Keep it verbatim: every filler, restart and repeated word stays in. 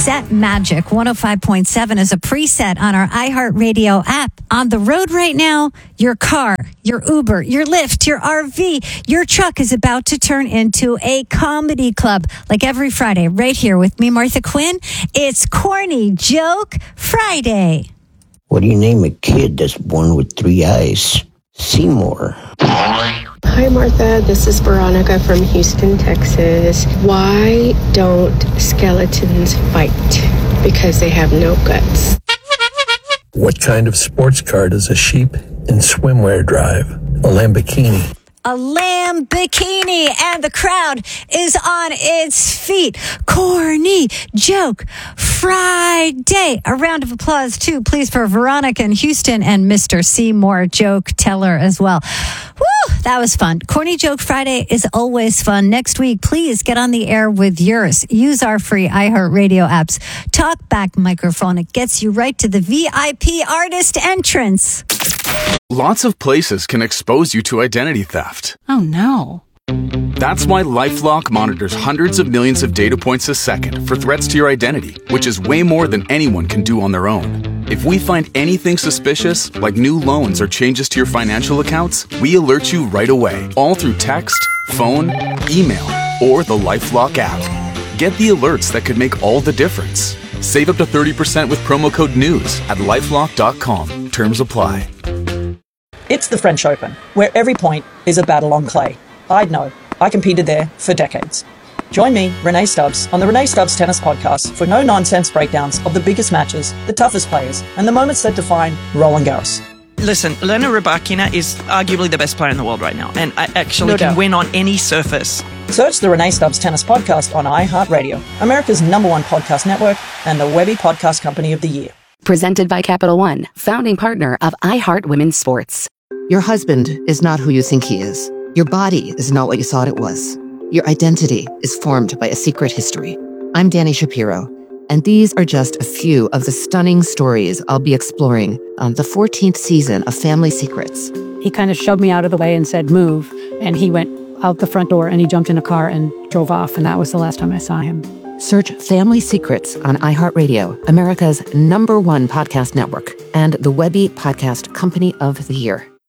Set Magic one oh five point seven is a preset on our iHeartRadio app. On the road right now, your car, your Uber, your Lyft, your R V, your truck is about to turn into a comedy club. Like every Friday, right here with me, Martha Quinn, it's Corny Joke Friday. What do you name a kid that's born with three eyes? Seymour. Hi, Martha. This is Veronica from Houston, Texas. Why don't skeletons fight? Because they have no guts. What kind of sports car does a sheep in swimwear drive? A Lamborghini. A lamb bikini, and the crowd is on its feet. Corny Joke Friday. A round of applause, too, please, for Veronica in Houston and Mister Seymour Joke Teller as well. Woo, that was fun. Corny Joke Friday is always fun. Next week, please get on the air with yours. Use our free iHeartRadio apps. Talkback microphone. It gets you right to the V I P artist entrance. Lots of places can expose you to identity theft. Oh, no. That's why LifeLock monitors hundreds of millions of data points a second for threats to your identity, which is way more than anyone can do on their own. If we find anything suspicious, like new loans or changes to your financial accounts, we alert you right away, all through text, phone, email, or the LifeLock app. Get the alerts that could make all the difference. Save up to thirty percent with promo code NEWS at lifelock dot com. Terms apply. It's the French Open, where every point is a battle on clay. I'd know. I competed there for decades. Join me, Renee Stubbs, on the Renee Stubbs Tennis Podcast for no-nonsense breakdowns of the biggest matches, the toughest players, and the moments that define Roland Garros. Listen, Elena Rybakina is arguably the best player in the world right now, and I actually No can doubt. win on any surface. Search the Renee Stubbs Tennis Podcast on iHeartRadio, America's number one podcast network, and the Webby Podcast Company of the Year. Presented by Capital One, founding partner of iHeart Women's Sports. Your husband is not who you think he is. Your body is not what you thought it was. Your identity is formed by a secret history. I'm Danny Shapiro, and these are just a few of the stunning stories I'll be exploring on the fourteenth season of Family Secrets. He kind of shoved me out of the way and said, move. And he went out the front door and he jumped in a car and drove off. And that was the last time I saw him. Search Family Secrets on iHeartRadio, America's number one podcast network, and the Webby Podcast Company of the Year.